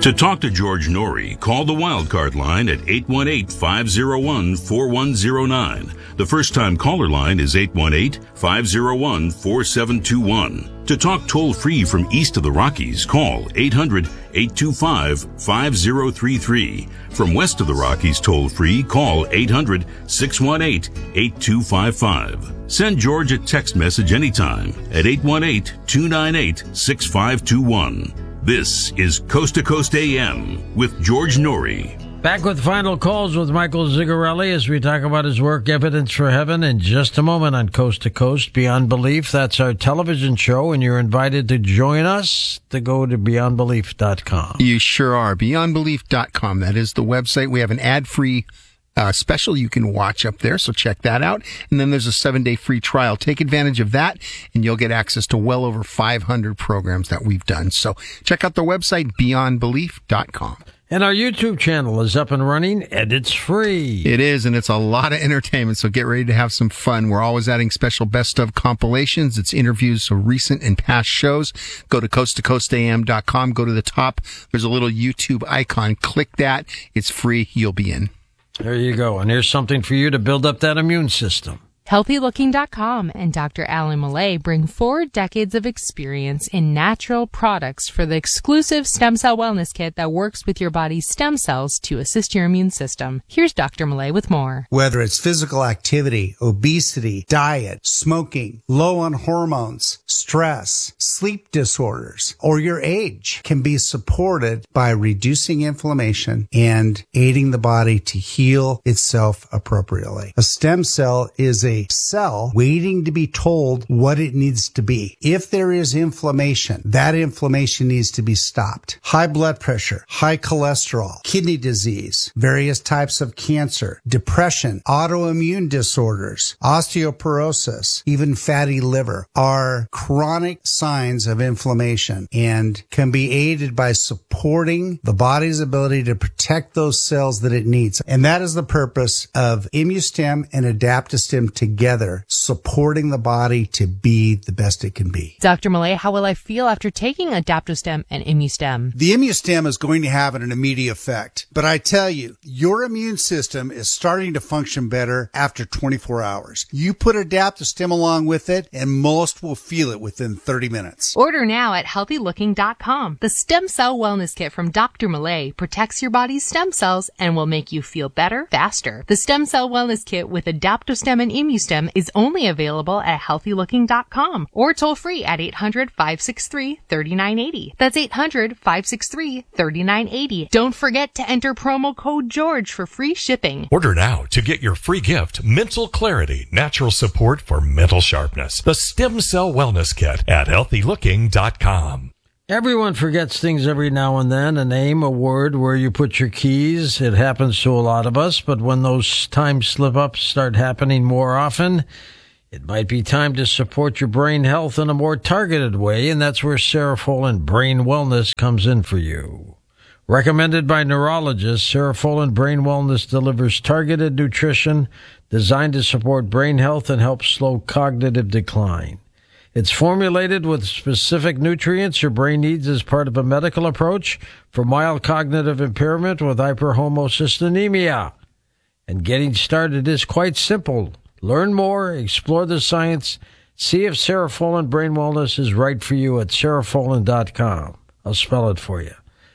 To talk to George Norrie, call the Wildcard line at 818-501-4109. The first-time caller line is 818-501-4721. To talk toll-free from east of the Rockies, call 800-825-5033. From west of the Rockies toll-free, call 800-618-8255. Send George a text message anytime at 818-298-6521. This is Coast to Coast AM with George Norrie. Back with final calls with Michael Zigarelli as we talk about his work, Evidence for Heaven, in just a moment on Coast to Coast Beyond Belief. That's our television show, and you're invited to join us to go to beyondbelief.com. You sure are. Beyondbelief.com. That is the website. We have an ad-free special you can watch up there, so check that out. And then there's a 7-day free trial. Take advantage of that, and you'll get access to well over 500 programs that we've done. So check out the website, beyondbelief.com. And our YouTube channel is up and running, and it's free. It is, and it's a lot of entertainment, so get ready to have some fun. We're always adding special best of compilations. It's interviews of recent and past shows. Go to coasttocoastam.com. Go to the top. There's a little YouTube icon. Click that. It's free. You'll be in. There you go. And here's something for you to build up that immune system. HealthyLooking.com and Dr. Alan Millay bring 4 decades of experience in natural products for the exclusive Stem Cell Wellness Kit that works with your body's stem cells to assist your immune system. Here's Dr. Millay with more. Whether it's physical activity, obesity, diet, smoking, low on hormones, stress, sleep disorders, or your age can be supported by reducing inflammation and aiding the body to heal itself appropriately. A stem cell is a cell waiting to be told what it needs to be. If there is inflammation, that inflammation needs to be stopped. High blood pressure, high cholesterol, kidney disease, various types of cancer, depression, autoimmune disorders, osteoporosis, even fatty liver are chronic signs of inflammation and can be aided by supporting the body's ability to protect those cells that it needs. And that is the purpose of ImmuStem and Adaptostem together, supporting the body to be the best it can be. Dr. Millay, how will I feel after taking Adaptostem and ImmuStem? The ImmuStem is going to have an immediate effect, but I tell you, your immune system is starting to function better after 24 hours. You put Adaptostem along with it, and most will feel it within 30 minutes. Order now at HealthyLooking.com. The Stem Cell Wellness Kit from Dr. Millay protects your body's stem cells and will make you feel better, faster. The Stem Cell Wellness Kit with Adaptostem and ImmuStem is only available at HealthyLooking.com or toll free at 800-563-3980. That's 800-563-3980. Don't forget to enter promo code GEORGE for free shipping. Order now to get your free gift, Mental Clarity, Natural Support for Mental Sharpness. The Stem Cell Wellness Kit at HealthyLooking.com. Everyone forgets things every now and then, a name, a word, where you put your keys. It happens to a lot of us, but when those time slip-ups start happening more often, it might be time to support your brain health in a more targeted way, and that's where Serofolin Brain Wellness comes in for you. Recommended by neurologists, Serofolin Brain Wellness delivers targeted nutrition designed to support brain health and help slow cognitive decline. It's formulated with specific nutrients your brain needs as part of a medical approach for mild cognitive impairment with hyperhomocystinemia. And getting started is quite simple. Learn more, explore the science, see if Serofolin Brain Wellness is right for you at Serofolin.com. I'll spell it for you.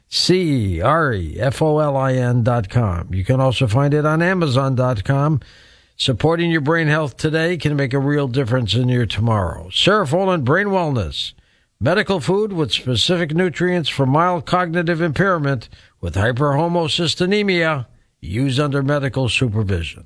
Cerefolin.com. You can also find it on Amazon.com. Supporting your brain health today can make a real difference in your tomorrow. Serofolin Brain Wellness, medical food with specific nutrients for mild cognitive impairment with hyperhomocystinemia, used under medical supervision.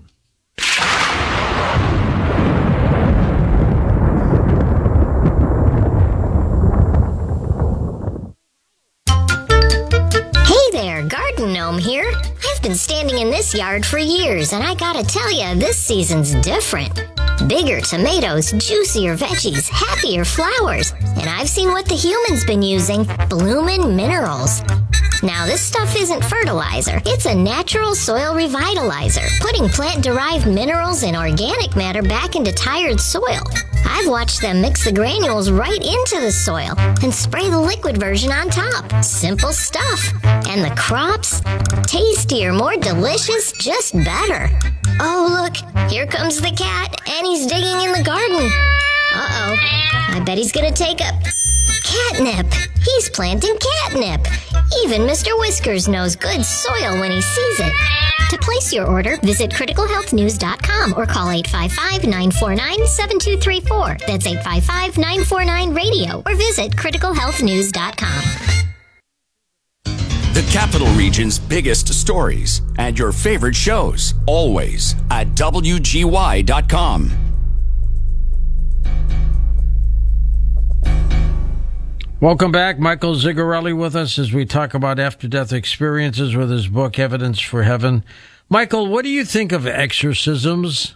Hey there, Garden Gnome here. I've been standing in this yard for years, and I gotta tell you, this season's different. Bigger tomatoes, juicier veggies, happier flowers, and I've seen what the humans been using, Bloomin' Minerals. Now, this stuff isn't fertilizer. It's a natural soil revitalizer, putting plant-derived minerals and organic matter back into tired soil. I've watched them mix the granules right into the soil and spray the liquid version on top. Simple stuff. And the crops? Tastier, more delicious, just better. Oh, look, here comes the cat, and he's digging in the garden. Uh-oh, I bet he's gonna take up catnip. He's planting catnip. Even Mr. Whiskers knows good soil when he sees it. To place your order, visit criticalhealthnews.com or call 855-949-7234. That's 855-949-RADIO or visit criticalhealthnews.com. The Capital Region's biggest stories and your favorite shows, always at WGY.com. Welcome back. Michael Zigarelli with us as we talk about after-death experiences with his book, Evidence for Heaven. Michael, what do you think of exorcisms?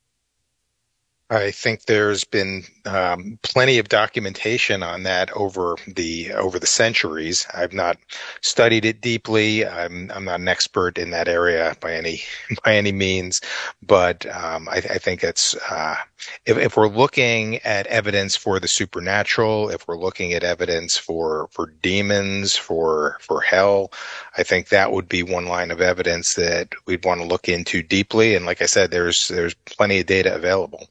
I think there's been plenty of documentation on that over the centuries. I've not studied it deeply. I'm not an expert in that area by any means, but I think it's if we're looking at evidence for the supernatural, if we're looking at evidence for demons, for hell, I think that would be one line of evidence that we'd want to look into deeply. And like I said, there's plenty of data available.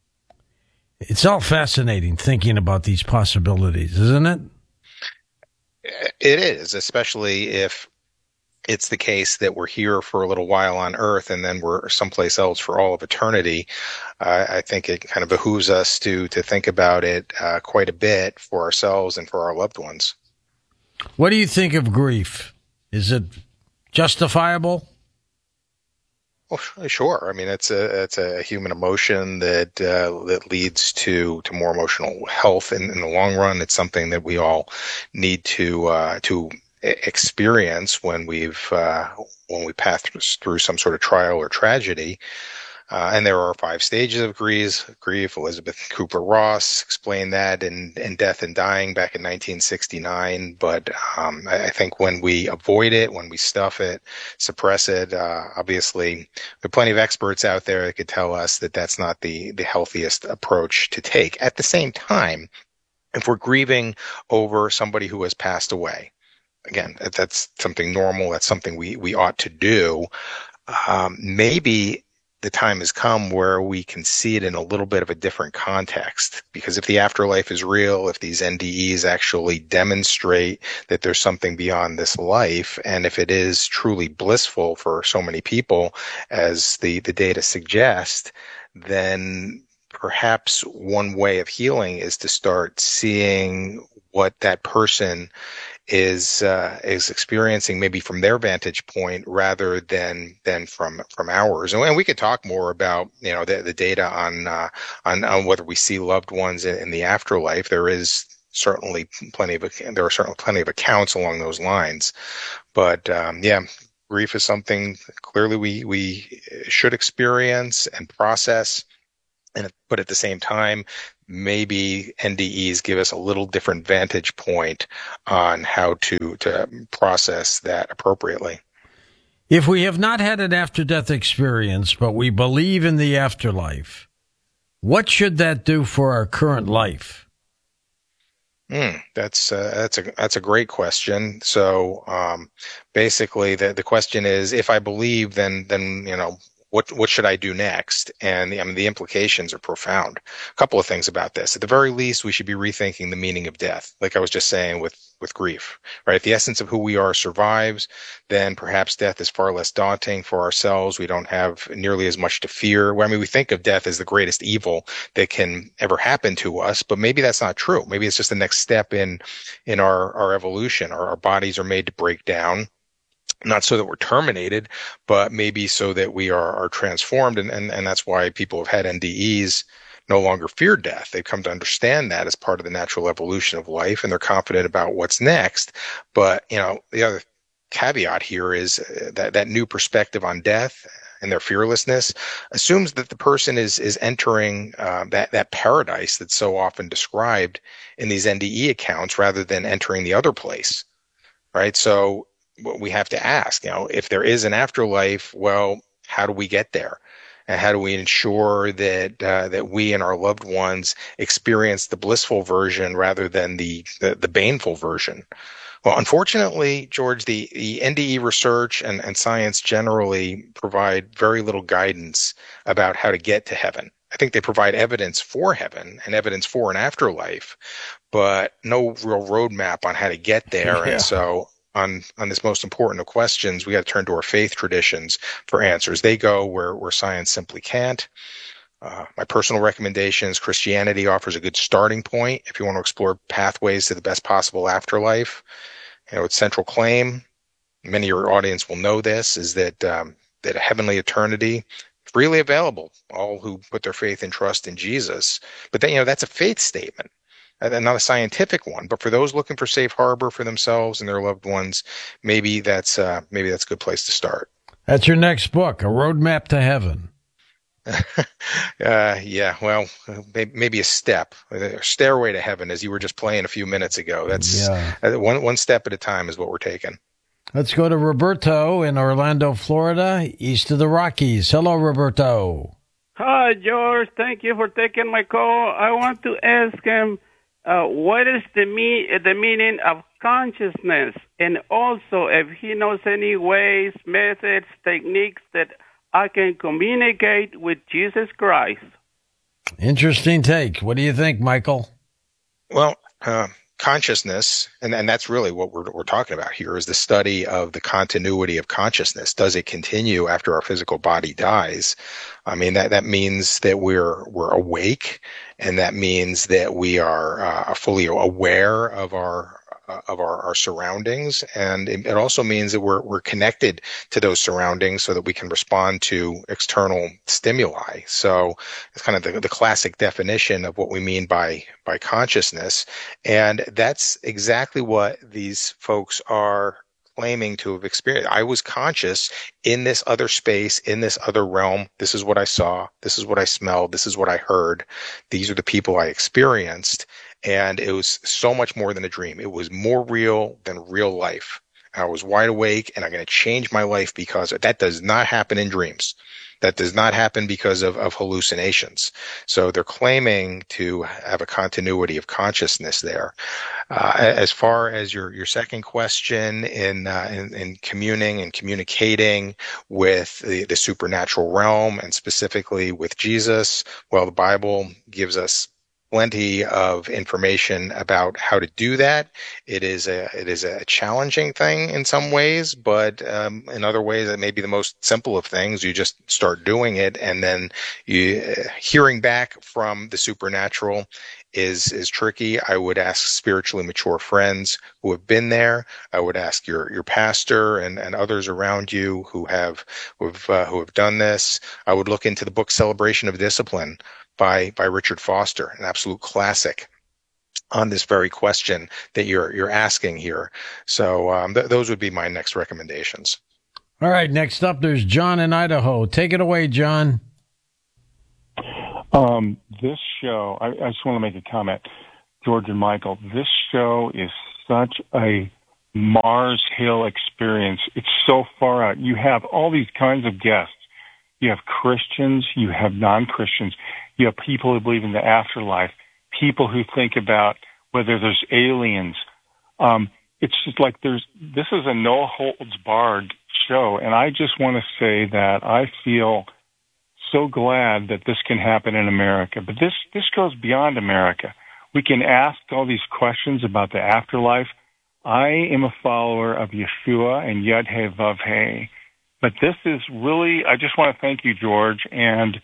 It's all fascinating thinking about these possibilities, isn't it? It is, especially if it's the case that we're here for a little while on Earth and then we're someplace else for all of eternity. I think it kind of behooves us to think about it quite a bit for ourselves and for our loved ones. What do you think of grief? Is it justifiable? Well, sure. I mean, it's a human emotion that leads to more emotional health in the long run. It's something that we all need to experience when we pass through some sort of trial or tragedy. And there are 5 stages of grief. Elizabeth Kubler-Ross explained that in Death and Dying back in 1969. But I think when we avoid it, when we stuff it, suppress it, obviously there are plenty of experts out there that could tell us that that's not the healthiest approach to take. At the same time, if we're grieving over somebody who has passed away, again, that's something normal. That's something we ought to do. Maybe the time has come where we can see it in a little bit of a different context. Because if the afterlife is real, if these NDEs actually demonstrate that there's something beyond this life, and if it is truly blissful for so many people, as the data suggest, then perhaps one way of healing is to start seeing what that person is experiencing, maybe from their vantage point rather than from ours. And we could talk more about the data on whether we see loved ones in the afterlife. There are certainly plenty of accounts along those lines. But grief is something clearly we should experience and process. But at the same time, maybe NDEs give us a little different vantage point on how to process that appropriately. If we have not had an after-death experience, but we believe in the afterlife, what should that do for our current life? That's a great question. So basically, the question is, if I believe, then what should I do next? And the implications are profound. A couple of things about this. At the very least, we should be rethinking the meaning of death. Like I was just saying with grief, right? If the essence of who we are survives, then perhaps death is far less daunting for ourselves. We don't have nearly as much to fear. We think of death as the greatest evil that can ever happen to us, but maybe that's not true. Maybe it's just the next step in our evolution. Our bodies are made to break down. Not so that we're terminated, but maybe so that we are transformed. And that's why people have had NDEs no longer fear death. They've come to understand that as part of the natural evolution of life, and they're confident about what's next. But, the other caveat here is that new perspective on death and their fearlessness assumes that the person is entering that paradise that's so often described in these NDE accounts rather than entering the other place, right? So we have to ask, if there is an afterlife, well, how do we get there? and how do we ensure that that we and our loved ones experience the blissful version rather than the baneful version. Well, unfortunately, George, the NDE research and science generally provide very little guidance about how to get to heaven. I think they provide evidence for heaven and evidence for an afterlife, but no real roadmap on how to get there. Yeah. And so on this most important of questions, we got to turn to our faith traditions for answers. They go where science simply can't. My personal recommendations: Christianity offers a good starting point if you want to explore pathways to the best possible afterlife. Its central claim, many of your audience will know this, is that a heavenly eternity freely available, all who put their faith and trust in Jesus. But then, that's a faith statement, and not a scientific one. But for those looking for safe harbor for themselves and their loved ones, maybe that's a good place to start. That's your next book, A Roadmap to Heaven. Yeah, well, maybe a step, a stairway to heaven, as you were just playing a few minutes ago. That's one step at a time is what we're taking. Let's go to Roberto in Orlando, Florida, east of the Rockies. Hello, Roberto. Hi, George. Thank you for taking my call. I want to ask him, what is the meaning of consciousness? And also, if he knows any ways, methods, techniques that I can communicate with Jesus Christ. Interesting take. What do you think, Michael? Well, consciousness, and that's really what we're talking about here, is the study of the continuity of consciousness. Does it continue after our physical body dies? I mean, that means that we're awake, and that means that we are fully aware of our surroundings, and it also means that we're connected to those surroundings so that we can respond to external stimuli. So it's kind of the classic definition of what we mean by consciousness, and that's exactly what these folks are claiming to have experienced. I was conscious in this other space, in this other realm. This is what I saw. This is what I smelled. This is what I heard. These are the people I experienced. And it was so much more than a dream. It was more real than real life. I was wide awake, and I'm going to change my life because that does not happen in dreams. That does not happen because of hallucinations. So they're claiming to have a continuity of consciousness there. As far as your second question in communing and communicating with the supernatural realm, and specifically with Jesus, well, the Bible gives us plenty of information about how to do that. It is a challenging thing in some ways, but in other ways it may be the most simple of things. You just start doing it, and then hearing back from the supernatural is tricky. I would ask spiritually mature friends who have been there. I would ask your pastor and others around you who have done this. I would look into the book Celebration of Discipline by Richard Foster, an absolute classic on this very question that you're asking here. So those would be my next recommendations. All right, next up, there's John in Idaho. Take it away, John. This show, I just want to make a comment, George and Michael. This show is such a Mars Hill experience. It's so far out. You have all these kinds of guests. You have Christians, you have non-Christians, you have people who believe in the afterlife, people who think about whether there's aliens. It's just like this is a no-holds-barred show, and I just want to say that I feel so glad that this can happen in America. But this goes beyond America. We can ask all these questions about the afterlife. I am a follower of Yeshua and Yud He Vav He. But this is really, I just want to thank you, George. And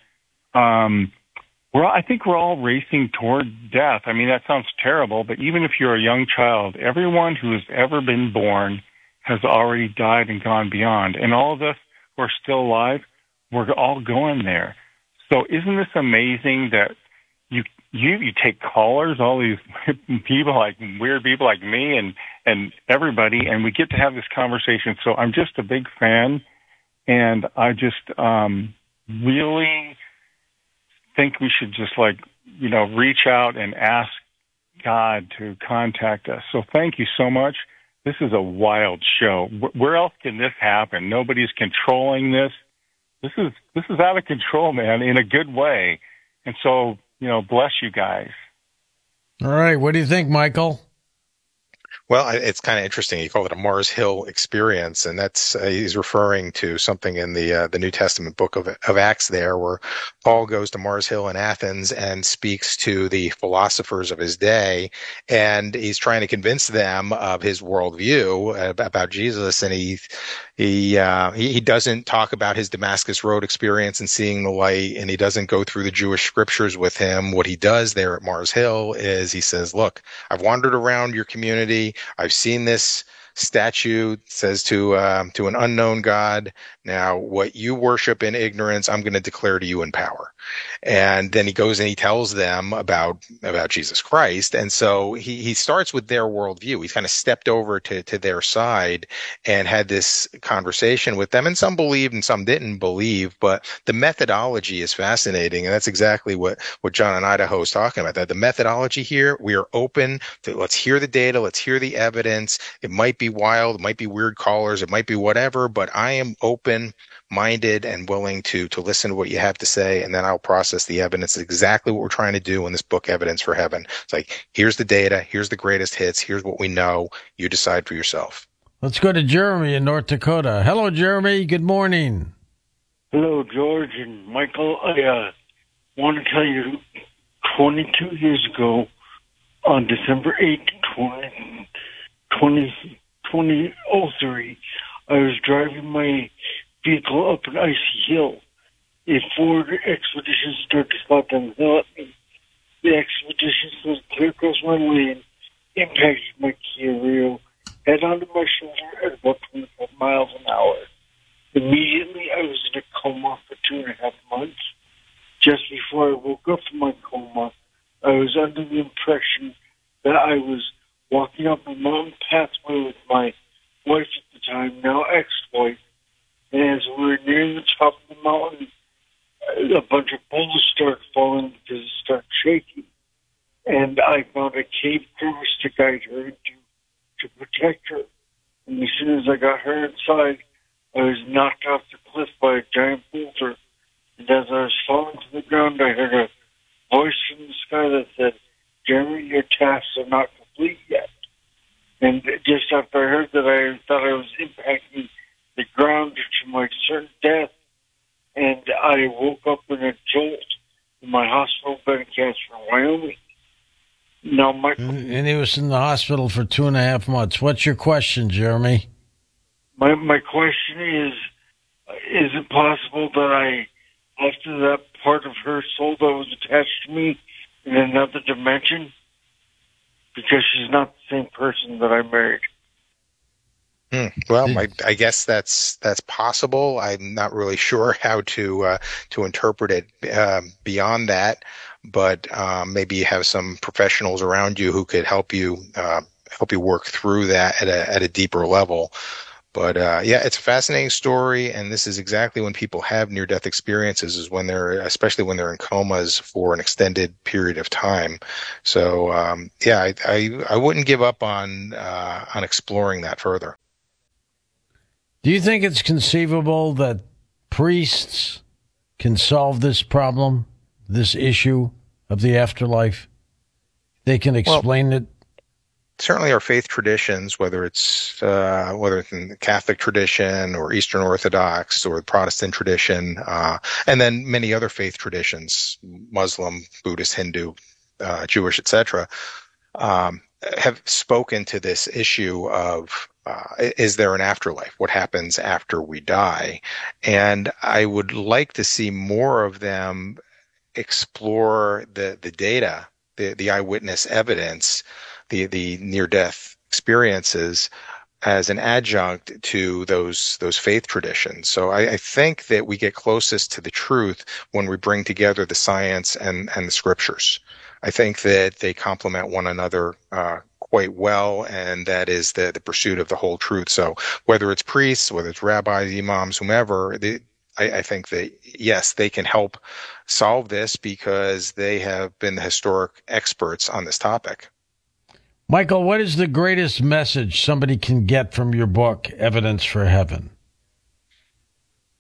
I think we're all racing toward death. I mean, that sounds terrible, but even if you're a young child, everyone who has ever been born has already died and gone beyond. And all of us who are still alive, we're all going there. So isn't this amazing that you take callers, all these people, like weird people like me and everybody, and we get to have this conversation. So I'm just a big fan. And I just really think we should just reach out and ask God to contact us. So thank you so much. This is a wild show. Where else can this happen? Nobody's controlling this. this is out of control, man, in a good way. And so, bless you guys. All right. What do you think, Michael? Well, it's kind of interesting. You call it a Mars Hill experience, and that's he's referring to something in the New Testament book of Acts there, where Paul goes to Mars Hill in Athens and speaks to the philosophers of his day, and he's trying to convince them of his worldview about Jesus, and he doesn't talk about his Damascus Road experience and seeing the light, and he doesn't go through the Jewish scriptures with him. What he does there at Mars Hill is he says, look, I've wandered around your community. I've seen this statue, says to an unknown God. Now, what you worship in ignorance, I'm going to declare to you in power. And then he goes and he tells them about Jesus Christ. And so he starts with their worldview. He's kind of stepped over to their side and had this conversation with them. And some believed and some didn't believe, but the methodology is fascinating. And that's exactly what John in Idaho is talking about. That the methodology here, we are open to, let's hear the data, let's hear the evidence. It might be wild, it might be weird callers, it might be whatever, but I am open-minded and willing to listen to what you have to say, and then I'll process the evidence. It's exactly what we're trying to do in this book, Evidence for Heaven. It's like, here's the data, here's the greatest hits, here's what we know, you decide for yourself. Let's go to Jeremy in North Dakota. Hello, Jeremy. Good morning. Hello, George and Michael. I want to tell you, 22 years ago, on December 8th, 2003, I was driving my vehicle up an icy hill. A Ford Expedition started to slide down the hill at me. The Expedition slid clear across my lane, impacted my Kia Rio, head onto my shoulder at about 25 miles an hour. Immediately, I was in a coma for 2.5 months. Just before I woke up from my coma, I was under the impression that I was walking up a mountain pathway with my wife at the time, now ex-wife, and as we were nearing the top of the mountain, a bunch of boulders started falling because it started shaking, and I found a cave crevice to guide her into to protect her. And as soon as I got her inside, I was knocked off the cliff by a giant boulder, and as I was falling to the ground, I heard a voice from the sky that said, "Jeremy, your tasks are not complete yet." And just after I heard that, I thought I was impacting the ground to my certain death, and I woke up in a jolt in my hospital bed in Casper, Wyoming. Now, and he was in the hospital for 2.5 months. What's your question, Jeremy? My question is it possible that I, after that part of her soul that was attached to me in another dimension? Because she's not the same person that I married. Well, I guess that's possible. I'm not really sure how to interpret it beyond that, but maybe you have some professionals around you who could help you work through that at a deeper level. But yeah, it's a fascinating story, and this is exactly when people have near-death experiences, is when especially when they're in comas for an extended period of time. So yeah, I wouldn't give up on exploring that further. Do you think it's conceivable that priests can solve this problem, this issue of the afterlife? They can explain it? Certainly our faith traditions, whether it's in the Catholic tradition or Eastern Orthodox or the Protestant tradition, and then many other faith traditions, Muslim, Buddhist, Hindu, Jewish, etc., have spoken to this issue of is there an afterlife? What happens after we die? And I would like to see more of them explore the data, the eyewitness evidence, the near-death experiences as an adjunct to those faith traditions. So I think that we get closest to the truth when we bring together the science and the scriptures. I think that they complement one another quite well, and that is the pursuit of the whole truth. So whether it's priests, whether it's rabbis, imams, whomever, I think that, yes, they can help solve this because they have been the historic experts on this topic. Michael, what is the greatest message somebody can get from your book, Evidence for Heaven?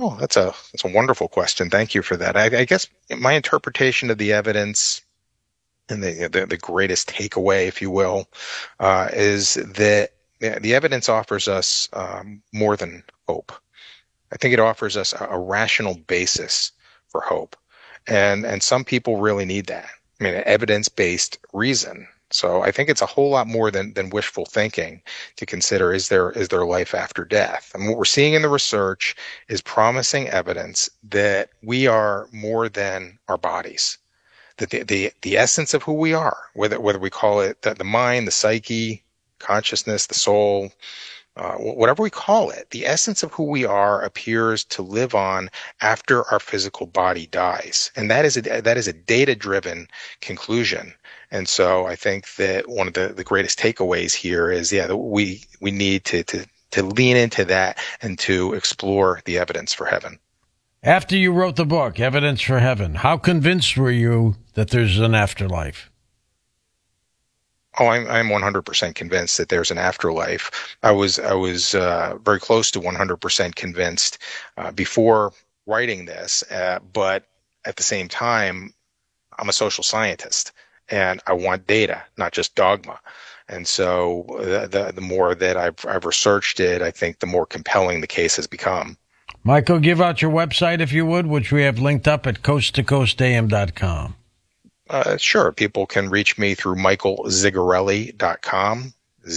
Oh, that's a wonderful question. Thank you for that. I guess my interpretation of the evidence and the greatest takeaway, if you will, is that the evidence offers us more than hope. I think it offers us a rational basis for hope. And some people really need that. I mean, evidence-based reason. So I think it's a whole lot more than wishful thinking to consider, is there life after death? And what we're seeing in the research is promising evidence that we are more than our bodies, that the essence of who we are, whether we call it the mind, the psyche, consciousness, the soul, whatever we call it, the essence of who we are appears to live on after our physical body dies. And that is a data-driven conclusion. And so I think that one of the greatest takeaways here is, that we need to lean into that and to explore the evidence for heaven. After you wrote the book, Evidence for Heaven, how convinced were you that there's an afterlife? Oh, I'm 100% convinced that there's an afterlife. I was very close to 100% convinced before writing this, but at the same time, I'm a social scientist and I want data, not just dogma. And so the more that I've researched it, I think the more compelling the case has become. Michael, give out your website if you would, which we have linked up at coasttocoastam.com. Sure. People can reach me through michaelzigarelli.com,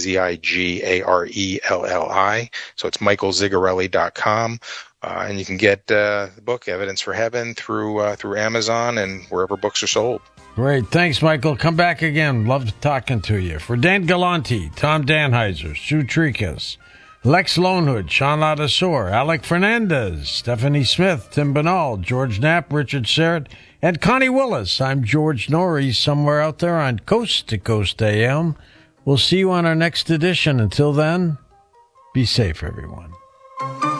Zigarelli. So it's michaelzigarelli.com. And you can get the book Evidence for Heaven through Amazon and wherever books are sold. Great. Thanks, Michael. Come back again. Love talking to you. For Dan Galante, Tom Danheiser, Sue Trikas, Lex Lonehood, Sean Ladasor, Alec Fernandez, Stephanie Smith, Tim Banal, George Knapp, Richard Serrett, and Connie Willis. I'm George Norrie, somewhere out there on Coast to Coast AM. We'll see you on our next edition. Until then, be safe, everyone.